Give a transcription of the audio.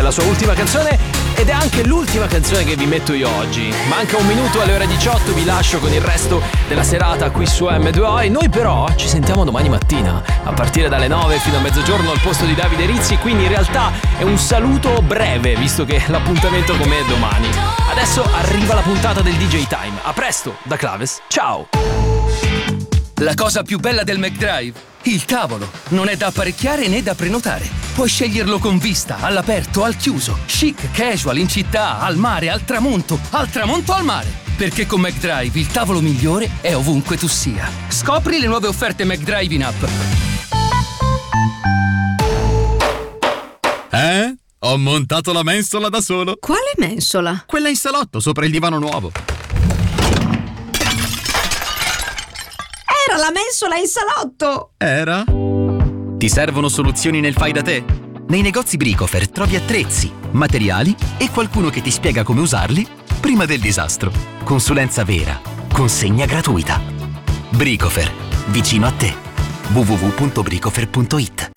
la sua ultima canzone ed è anche l'ultima canzone che vi metto io oggi. Manca un minuto alle ore 18, vi lascio con il resto della serata qui su M2O e noi però ci sentiamo domani mattina a partire dalle 9 fino a mezzogiorno al posto di Davide Rizzi, quindi in realtà è un saluto breve visto che l'appuntamento con me è domani. Adesso arriva la puntata del DJ Time. A presto da Claves, ciao! La cosa più bella del McDrive? Il tavolo. Non è da apparecchiare né da prenotare. Puoi sceglierlo con vista, all'aperto, al chiuso, chic, casual, in città, al mare, al tramonto al mare. Perché con McDrive il tavolo migliore è ovunque tu sia. Scopri le nuove offerte McDrive in app. Ho montato la mensola da solo. Quale mensola? Quella in salotto, sopra il divano nuovo. Era la mensola in salotto! Era? Ti servono soluzioni nel fai da te? Nei negozi Bricofer trovi attrezzi, materiali e qualcuno che ti spiega come usarli prima del disastro. Consulenza vera, consegna gratuita. Bricofer, vicino a te. www.bricofer.it